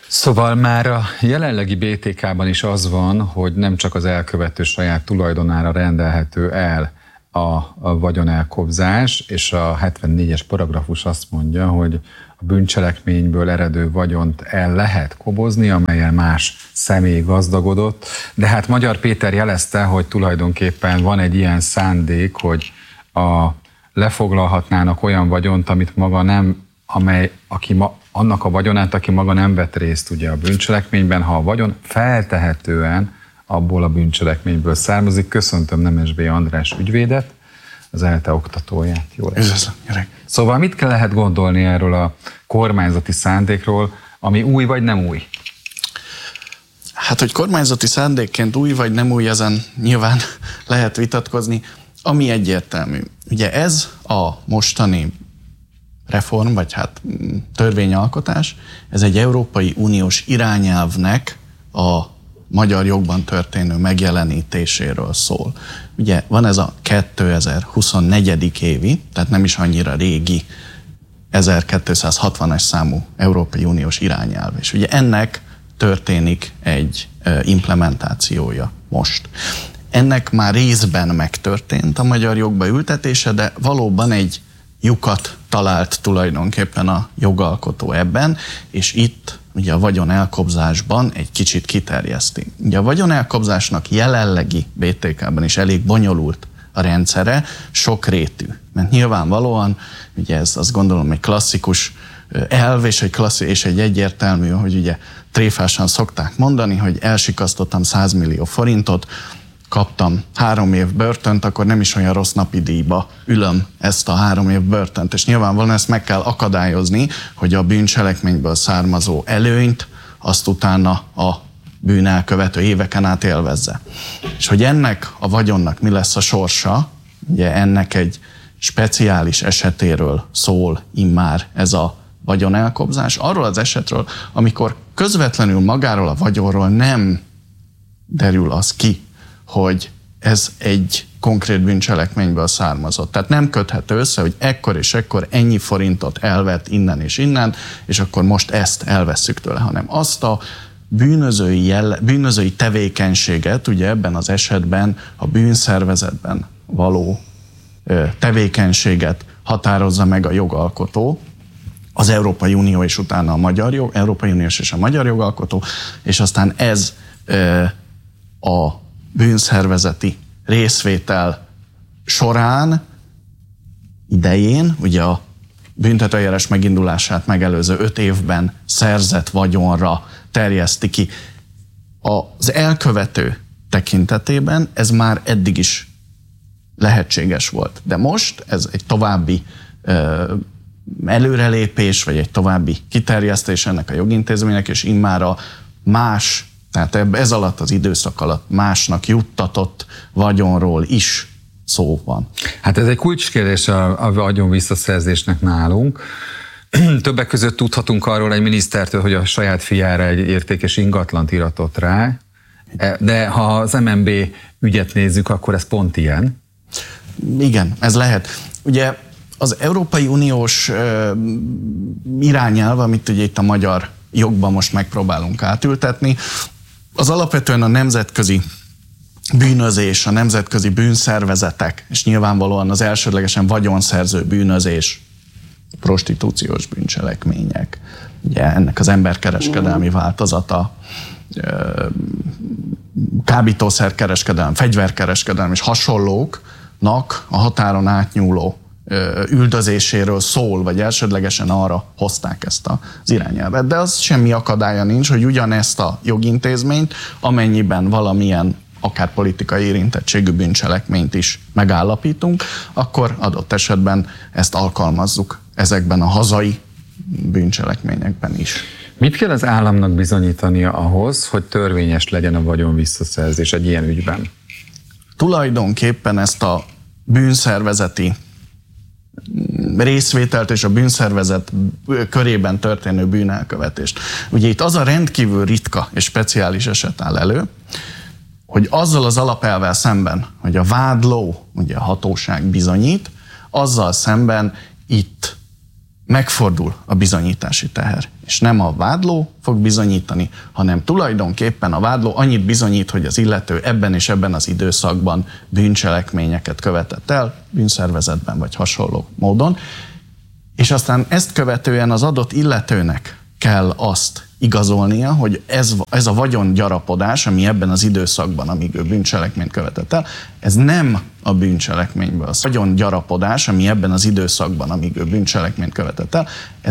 Szóval már a jelenlegi BTK-ban is az van, hogy nem csak az elkövető saját tulajdonára rendelhető el a vagyonelkobzás, és a 74-es paragrafus azt mondja, hogy a bűncselekményből eredő vagyont el lehet kobozni, amellyel más személy gazdagodott. De hát Magyar Péter jelezte, hogy tulajdonképpen van egy ilyen szándék, hogy lefoglalhatnának olyan vagyont, amit maga nem, annak a vagyonát, aki maga nem vett részt ugye a bűncselekményben, ha a vagyon feltehetően abból a bűncselekményből származik. Köszöntöm Nemes B. András ügyvédet, az ELTE oktatóját. Jó reggelt. Szóval mit lehet gondolni erről a kormányzati szándékról, ami új vagy nem új? Hát, hogy kormányzati szándékként új vagy nem új, ezen nyilván lehet vitatkozni. Ami egyértelmű. Ugye ez a mostani reform, vagy hát törvényalkotás, ez egy Európai Uniós irányelvnek a magyar jogban történő megjelenítéséről szól. Ugye van ez a 2024. évi, tehát nem is annyira régi 1260-as számú Európai Uniós irányelv. És ugye ennek történik egy implementációja most. Ennek már részben megtörtént a magyar jogba ültetése, de valóban egy lyukat talált tulajdonképpen a jogalkotó ebben, és itt ugye a vagyonelkobzásban egy kicsit kiterjeszti. Ugye a vagyonelkobzásnak jelenlegi BTK-ben is elég bonyolult a rendszere, sokrétű. Mert nyilvánvalóan, ugye ez azt gondolom egy klasszikus elv, és egy egyértelmű, hogy ugye tréfásan szokták mondani, hogy elsikasztottam 100 millió forintot, kaptam 3 év börtönt, akkor nem is olyan rossz napi díjba ülöm ezt a 3 év börtönt. És nyilvánvalóan ezt meg kell akadályozni, hogy a bűncselekményből származó előnyt azt utána a bűnelkövető éveken át élvezze. És hogy ennek a vagyonnak mi lesz a sorsa, ugye ennek egy speciális esetéről szól immár ez a vagyonelkobzás, arról az esetről, amikor közvetlenül magáról a vagyonról nem derül az ki, hogy ez egy konkrét bűncselekményből származott. Tehát nem köthető össze, hogy ekkor és ekkor ennyi forintot elvett innen és innen, és akkor most ezt elvesszük tőle, hanem azt a bűnözői tevékenységet, ugye ebben az esetben a bűnszervezetben való tevékenységet határozza meg a jogalkotó, az Európai Unió és utána a magyar jog, Európai Uniós és a magyar jogalkotó, és aztán ez a bűnszervezeti részvétel során, idején, ugye a büntetőeljárás megindulását megelőző 5 évben szerzett vagyonra terjeszti ki. Az elkövető tekintetében ez már eddig is lehetséges volt. De most ez egy további előrelépés, vagy egy további kiterjesztés ennek a jogintézménynek, és immár a más, tehát ez alatt az időszak alatt másnak juttatott vagyonról is szó van. Hát ez egy kulcskérdés a vagyon visszaszerzésnek nálunk. Többek között tudhatunk arról egy minisztertől, hogy a saját fiára egy értékes ingatlant iratott rá, de ha az MNB ügyet nézzük, akkor ez pont ilyen. Igen, ez lehet. Ugye az Európai Uniós irányelv, amit ugye itt a magyar jogban most megpróbálunk átültetni, az alapvetően a nemzetközi bűnözés, a nemzetközi bűnszervezetek, és nyilvánvalóan az elsődlegesen vagyonszerző bűnözés, prostitúciós bűncselekmények, ugye ennek az emberkereskedelmi változata, kábítószerkereskedelem, fegyverkereskedelem és hasonlóknak a határon átnyúló üldözéséről szól, vagy elsődlegesen arra hozták ezt az irányelvet. De az semmi akadálya nincs, hogy ugyanezt a jogintézményt, amennyiben valamilyen akár politikai érintettségű bűncselekményt is megállapítunk, akkor adott esetben ezt alkalmazzuk ezekben a hazai bűncselekményekben is. Mit kell az államnak bizonyítania ahhoz, hogy törvényes legyen a vagyon visszaszerzés egy ilyen ügyben? Tulajdonképpen ezt a bűnszervezeti részvételt és a bűnszervezet körében történő bűnelkövetést. Ugye itt az a rendkívül ritka és speciális eset áll elő, hogy azzal az alapelvvel szemben, hogy a vádló, ugye a hatóság bizonyít, azzal szemben itt megfordul a bizonyítási teher, és nem a vádló fog bizonyítani, hanem tulajdonképpen a vádló annyit bizonyít, hogy az illető ebben és ebben az időszakban bűncselekményeket követett el, bűnszervezetben vagy hasonló módon, és aztán ezt követően az adott illetőnek kell azt igazolnia, hogy ez a vagyongyarapodás, ami ebben az időszakban, amíg ő bűncselekményt követett el, ez nem a bűncselekményből. Vagyongyarapodás, ami ebben az időszakban, amíg ő bűncselekményt követett el,